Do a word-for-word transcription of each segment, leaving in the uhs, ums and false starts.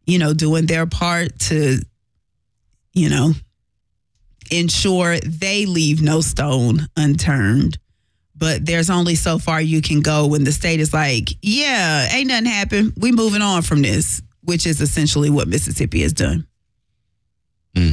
you know, doing their part to, you know, ensure they leave no stone unturned. But there's only so far you can go when the state is like, yeah, ain't nothing happened. We moving on from this, which is essentially what Mississippi has done. Mm.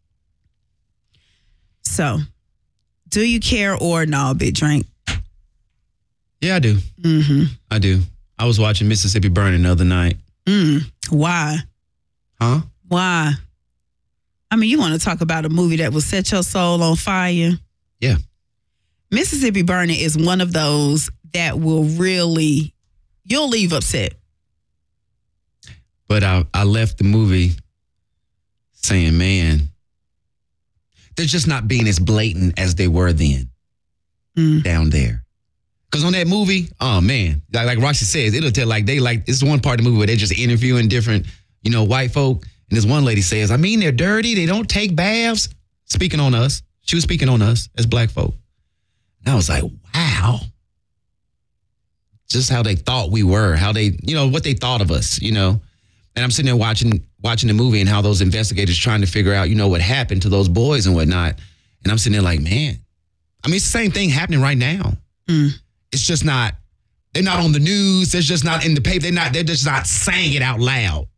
So, do you care or no, Big Drink? Yeah, I do. Mm-hmm. I do. I was watching Mississippi Burning the other night. Mm. Why? Huh? Why? I mean, you want to talk about a movie that will set your soul on fire? Yeah. Mississippi Burning is one of those that will really, you'll leave upset. But I, I left the movie saying, man, they're just not being as blatant as they were then Mm. down there. Because on that movie, oh man, like, like Roxy says, it'll tell like they like, this is one part of the movie where they're just interviewing different, you know, white folk. And this one lady says, I mean, they're dirty. They don't take baths. Speaking on us. She was speaking on us as black folk. And I was like, wow. Just how they thought we were, how they, you know, what they thought of us, you know. And I'm sitting there watching watching the movie and how those investigators trying to figure out, you know, what happened to those boys and whatnot. And I'm sitting there like, man, I mean, it's the same thing happening right now. Mm. It's just not, they're not on the news. They're just not in the paper. They're not, they're just not saying it out loud.